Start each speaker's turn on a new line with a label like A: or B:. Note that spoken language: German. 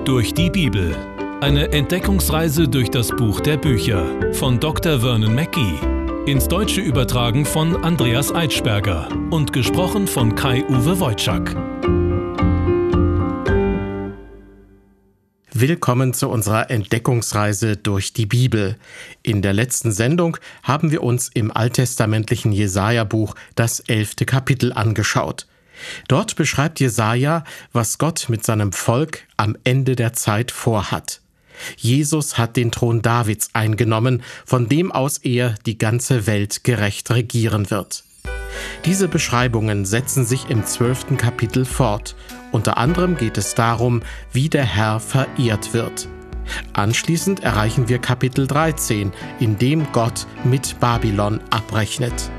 A: Durch die Bibel. Eine Entdeckungsreise durch das Buch der Bücher von Dr. Vernon Mackey. Ins Deutsche übertragen von Andreas Eitschberger und gesprochen von Kai-Uwe Wojczak.
B: Willkommen zu unserer Entdeckungsreise durch die Bibel. In der letzten Sendung haben wir uns im alttestamentlichen Jesaja-Buch das 11. Kapitel angeschaut. Dort beschreibt Jesaja, was Gott mit seinem Volk am Ende der Zeit vorhat. Jesus hat den Thron Davids eingenommen, von dem aus er die ganze Welt gerecht regieren wird. Diese Beschreibungen setzen sich im 12. Kapitel fort. Unter anderem geht es darum, wie der Herr verehrt wird. Anschließend erreichen wir Kapitel 13, in dem Gott mit Babylon abrechnet.